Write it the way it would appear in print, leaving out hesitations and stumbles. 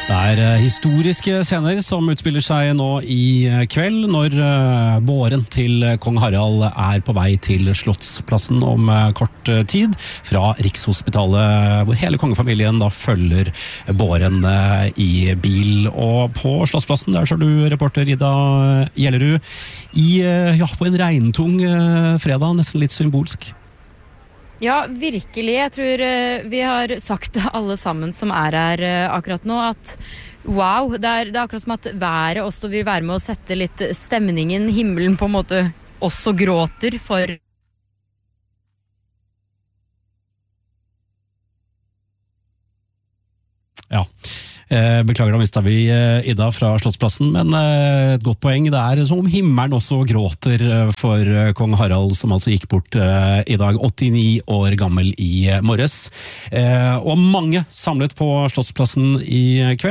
Det historiske scener som utspiller seg nå i kveld, når båren til kong Harald på vei til Slottsplassen om kort tid, fra Rikshospitalet, hvor hele kongefamilien da følger båren i bil. Og på Slottsplassen, der så du reporter Ida Gjellerud, på en regntung fredag, nesten litt symbolsk. Ja, virkelig. Jeg tror vi har sagt alle sammen som her akkurat nå, at wow, det er akkurat som at været også vil være med å sette litt stemningen, himmelen på en måte også gråter for Ja. Beklager, da mistet vi Ida fra Slottsplassen, men et godt poeng. Det som om himmelen også gråter for kong Harald, som altså gikk bort i dag, 89 år gammel i morges. Og mange samlet på Slottsplassen i kveld.